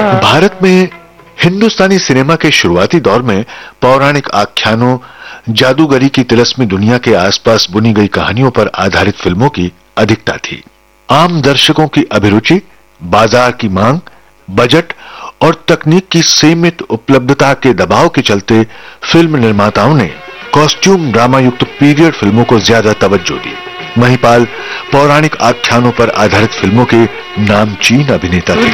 भारत में हिंदुस्तानी सिनेमा के शुरुआती दौर में पौराणिक आख्यानों, जादूगरी की तिलस्मी दुनिया के आसपास बुनी गई कहानियों पर आधारित फिल्मों की अधिकता थी। आम दर्शकों की अभिरुचि, बाजार की मांग, बजट और तकनीक की सीमित उपलब्धता के दबाव के चलते फिल्म निर्माताओं ने कॉस्ट्यूम ड्रामा युक्त पीरियड फिल्मों को ज्यादा तवज्जो दी। महिपाल पौराणिक आख्यानों पर आधारित फिल्मों के नामचीन अभिनेता थे।